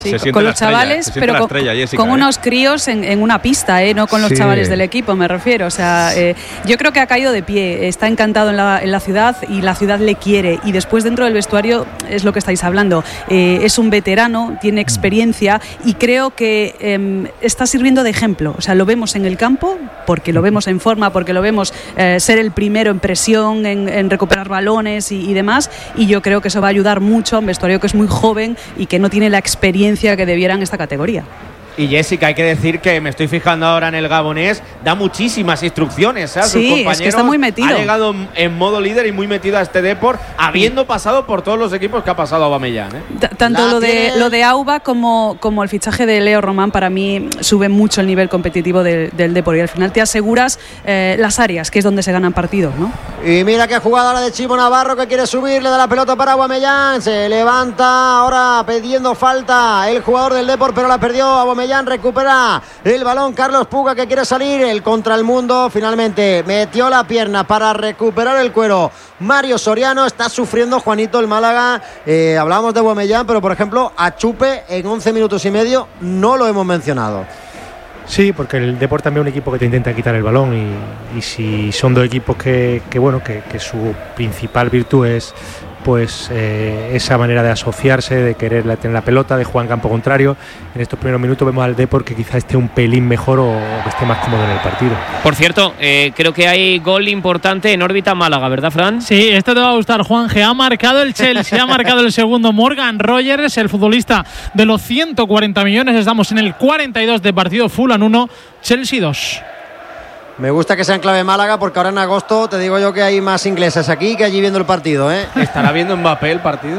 Sí, con los chavales, pero con unos críos en una pista, no con los chavales del equipo, me refiero. O sea, yo creo que ha caído de pie, está encantado en la ciudad y la ciudad le quiere. Y después dentro del vestuario es lo que estáis hablando. Es un veterano, tiene experiencia y creo que está sirviendo de ejemplo. O sea, lo vemos en el campo, porque lo vemos en forma, porque lo vemos ser el primero en presión, en recuperar balones y demás. Y yo creo que eso va a ayudar mucho a un vestuario que es muy joven y que no tiene la experiencia que debiera en esta categoría. Y Jessica, hay que decir que me estoy fijando ahora en el gabonés, da muchísimas instrucciones a sus compañeros. Es que está muy metido. Ha llegado en modo líder y muy metido a este Depor, habiendo pasado por todos los equipos que ha pasado Aubameyang. Tanto lo de Auba como el fichaje de Leo Román para mí sube mucho el nivel competitivo del Depor y al final te aseguras las áreas, que es donde se ganan partidos, ¿no? Y mira qué jugada la de Chimo Navarro, que quiere subir, le da la pelota para Aubameyang, se levanta ahora pidiendo falta el jugador del Depor, pero la perdió Aubameyang. Recupera el balón Carlos Puga, que quiere salir, el contra el mundo, finalmente metió la pierna para recuperar el cuero Mario Soriano. Está sufriendo Juanito el Málaga. Hablábamos de Aubameyang, pero por ejemplo a Chupe en 11 minutos y medio no lo hemos mencionado. Sí, porque el Depor también es un equipo que te intenta quitar el balón y si son dos equipos que su principal virtud es pues esa manera de asociarse, de querer tener la pelota, de jugar en campo contrario. En estos primeros minutos vemos al Depor que quizá esté un pelín mejor o que esté más cómodo en el partido. Por cierto, creo que hay gol importante en órbita Málaga, ¿verdad, Fran? Sí, esto te va a gustar, Juanje. Ha marcado el Chelsea, ha marcado el segundo Morgan Rogers, el futbolista de los 140 millones. Estamos en el 42 de partido. Fulham 1, Chelsea 2. Me gusta que sea en clave Málaga, porque ahora en agosto te digo yo que hay más ingleses aquí que allí viendo el partido, ¿eh? ¿Estará viendo Mbappé el partido?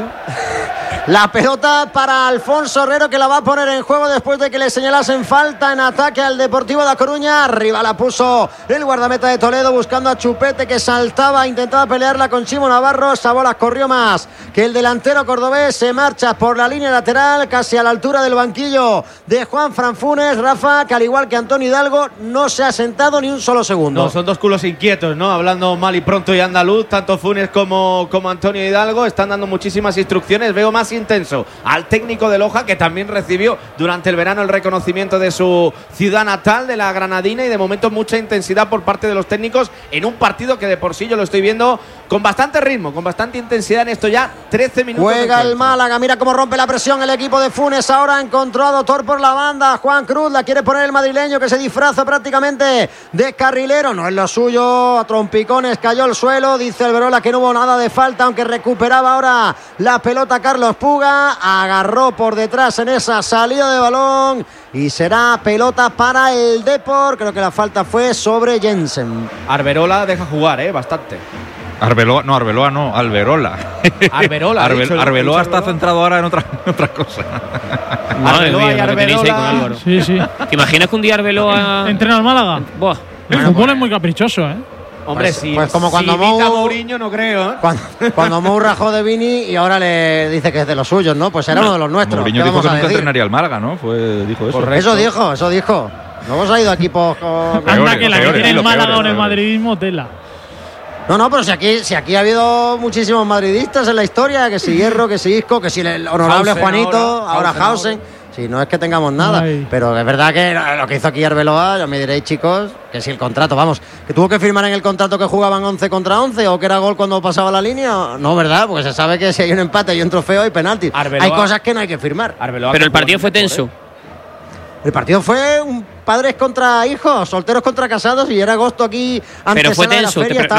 La pelota para Alfonso Herrero, que la va a poner en juego después de que le señalasen falta en ataque al Deportivo de La Coruña. Arriba la puso el guardameta de Toledo buscando a Chupete, que saltaba, intentaba pelearla con Chimo Navarro. Esa bola corrió más que el delantero cordobés. Se marcha por la línea lateral, casi a la altura del banquillo de Juanfran Funes. Rafa, que al igual que Antonio Hidalgo, no se ha sentado ni un solo segundo. No, son dos culos inquietos, ¿no? Hablando mal y pronto y andaluz, tanto Funes como Antonio Hidalgo están dando muchísimas instrucciones. Veo más intenso al técnico de Loja, que también recibió durante el verano el reconocimiento de su ciudad natal, de la Granadina, y de momento mucha intensidad por parte de los técnicos en un partido que de por sí yo lo estoy viendo con bastante ritmo, con bastante intensidad en esto ya 13 minutos. Juega el Málaga, mira cómo rompe la presión el equipo de Funes. Ahora encontró a Doctor por la banda, Juan Cruz la quiere poner el madrileño, que se disfraza prácticamente de carrilero, no es lo suyo, a trompicones cayó al suelo. Dice Alberola que no hubo nada de falta, aunque recuperaba ahora la pelota Carlos Puga, agarró por detrás en esa salida de balón y será pelota para el Depor. Creo que la falta fue sobre Jensen. Arberola deja jugar, bastante. Arbeloa no, Alberola. Arbeloa está centrado ahora en otras cosas. Arbeloa y Arberola. Sí. ¿Te imaginas que un día Arbeloa entrena al Málaga? Buah. El fútbol es muy caprichoso, Hombre, pues, sí. Pues como cuando Mourinho no creo, Cuando Mou rajó de Vini y ahora le dice que es de los suyos, ¿no? Pues era uno de los nuestros. Mourinho dijo que nunca entrenaría al Málaga, ¿no? Dijo eso. Correcto. Eso dijo. Luego se ha ido a equipos con... Anda, que la que tiene el Málaga con el madridismo, tela. No, pero si aquí ha habido muchísimos madridistas en la historia, que si Hierro, que si Isco, que si el honorable Hausen, Juanito, ahora Hausen. Sí, no es que tengamos nada, pero es verdad que lo que hizo aquí Arbeloa, ya me diréis, chicos, que si el contrato, vamos, que tuvo que firmar en el contrato que jugaban 11 contra 11 o que era gol cuando pasaba la línea. No, ¿verdad? Porque se sabe que si hay un empate y un trofeo hay penalti. Hay cosas que no hay que firmar. Pero el partido fue tenso. El partido fue un padres contra hijos, solteros contra casados, y era agosto aquí antes. Pero fue tenso,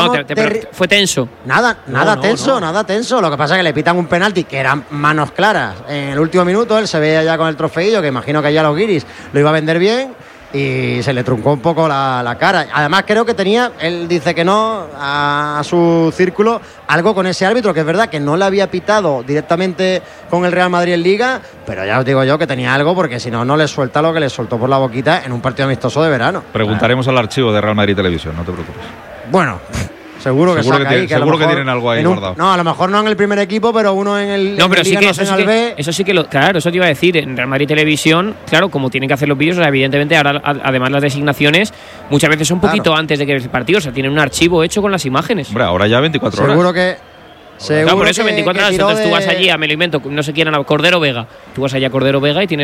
fue tenso. Nada tenso. Lo que pasa es que le pitan un penalti que eran manos claras en el último minuto. Él se veía ya con el trofeillo, que imagino que ya los guiris lo iba a vender bien, y se le truncó un poco la cara. Además creo que tenía, él dice que no, a su círculo, algo con ese árbitro, que es verdad que no le había pitado directamente con el Real Madrid en Liga, pero ya os digo yo que tenía algo, porque si no le suelta lo que le soltó por la boquita en un partido amistoso de verano. Preguntaremos al archivo de Real Madrid Televisión, no te preocupes. Bueno, seguro que tienen algo ahí guardado. No, a lo mejor no en el primer equipo, pero uno en el No, pero en sí Liga que Nacional B. eso sí que claro, eso te iba a decir. En Real Madrid Televisión, claro, como tienen que hacer los vídeos, o sea, evidentemente ahora además las designaciones muchas veces son un poquito antes de que el partido, o sea, tienen un archivo hecho con las imágenes. Hombre, ahora ya 24 horas. Claro, por eso 24 horas. Entonces tú vas allí a Me lo invento, no sé quién, a Cordero Vega. Tú vas allí a Cordero Vega y tienes